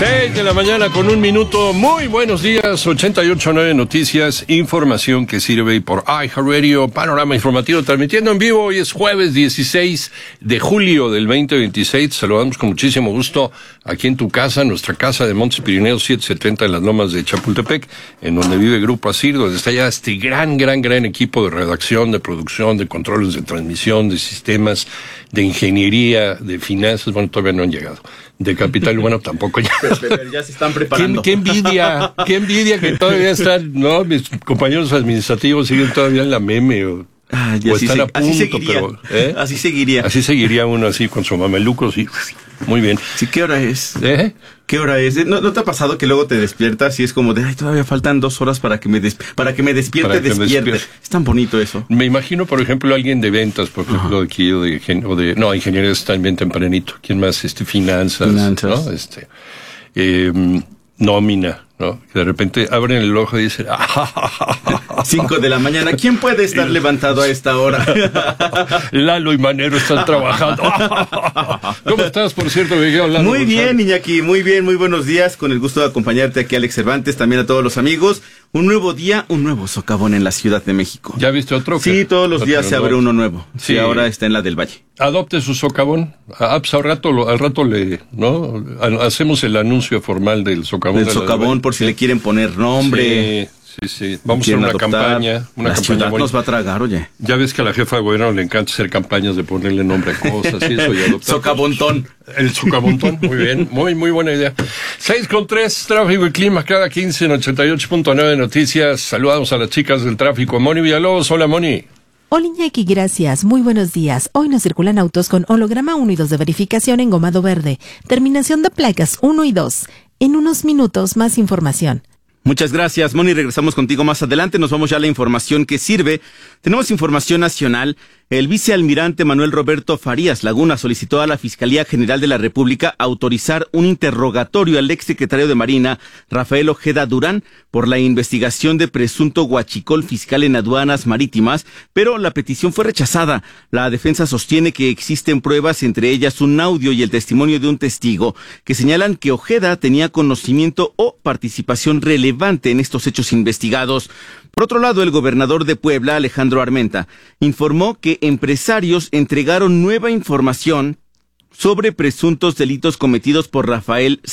6 de la mañana con 1 minuto. Muy buenos días. 88.9 Noticias, información que sirve por iHeartRadio, panorama informativo transmitiendo en vivo. Hoy es jueves 16 de julio del 2026. Saludamos con muchísimo gusto aquí en tu casa, nuestra casa de Montes Pirineos 770 en las Lomas de Chapultepec, en donde vive Grupo Asir, donde está ya este gran equipo de redacción, de producción, de controles de transmisión, de sistemas, de ingeniería, de finanzas. Bueno, todavía no han llegado. De capital humano tampoco ya. Pero ya se están preparando. Qué envidia que todavía están, ¿no? Mis compañeros administrativos siguen todavía en la meme o están a punto, así seguiría. Pero, Así seguiría. Así seguiría uno así con su mameluco, sí. Muy bien. Sí, ¿qué hora es? ¿Qué hora es? ¿No te ha pasado que luego te despiertas y es como de, ay, todavía faltan 2 horas para que me despierte? Es tan bonito eso. Me imagino, por ejemplo, alguien de ventas, por ejemplo, de aquí, ingeniería está bien tempranito. ¿Quién más? Finanzas. ¿No? Nómina, ¿no? Que de repente abren el ojo y dicen, 5 de la mañana, ¿quién puede estar levantado a esta hora? Lalo y Manero están trabajando. ¿Cómo estás, por cierto, Miguel? Lalo, muy bien, Iñaki, muy bien, muy buenos días. Con el gusto de acompañarte aquí, Alex Cervantes, también a todos los amigos. Un nuevo día, un nuevo socavón en la Ciudad de México. ¿Ya viste otro? Sí, todos los días se abre uno nuevo. Sí, ahora está en la del Valle. Adopte su socavón. Al rato ¿no? Hacemos el anuncio formal del socavón. El socavón, por si le quieren poner nombre. Sí. Vamos a hacer una campaña. La ciudad nos va a tragar, oye. Ya ves que a la jefa de gobierno le encanta hacer campañas de ponerle nombre a cosas y eso. Y adoptar. Socabontón. El socabontón, muy bien. Muy buena idea. 6:03, tráfico y clima, cada 15 en 88.9 Noticias. Saludamos a las chicas del tráfico. Moni Villalobos, hola Moni. Hola Iñaki, gracias. Muy buenos días. Hoy nos circulan autos con holograma 1 y 2 de verificación en gomado verde. Terminación de placas 1 y 2. En unos minutos, más información. Muchas gracias, Moni. Regresamos contigo más adelante. Nos vamos ya a la información que sirve. Tenemos información nacional. El vicealmirante Manuel Roberto Farías Laguna solicitó a la Fiscalía General de la República autorizar un interrogatorio al exsecretario de Marina, Rafael Ojeda Durán, por la investigación de presunto huachicol fiscal en aduanas marítimas, pero la petición fue rechazada. La defensa sostiene que existen pruebas, entre ellas un audio y el testimonio de un testigo, que señalan que Ojeda tenía conocimiento o participación relevante en estos hechos investigados. Por otro lado, el gobernador de Puebla, Alejandro Armenta, informó que empresarios entregaron nueva información sobre presuntos delitos cometidos por Rafael